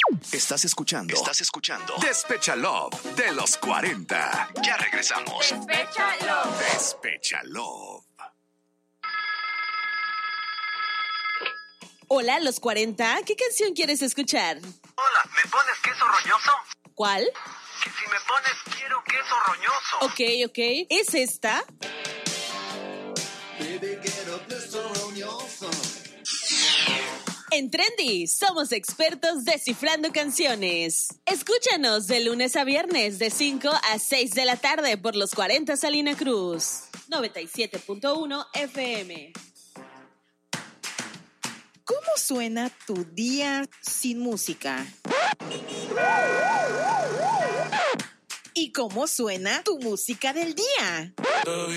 Estás escuchando Despecha Love de los 40. Ya regresamos. Despecha Love. Hola, los 40. ¿Qué canción quieres escuchar? Hola, ¿me pones queso roñoso? ¿Cuál? Que si me pones quiero queso roñoso. Ok. ¿Es esta? Baby, quiero queso roñoso. En Trendy, somos expertos descifrando canciones. Escúchanos de lunes a viernes de 5 a 6 de la tarde por los 40 Salina Cruz. 97.1 FM. ¿Cómo suena tu día sin música? ¿Y cómo suena tu música del día?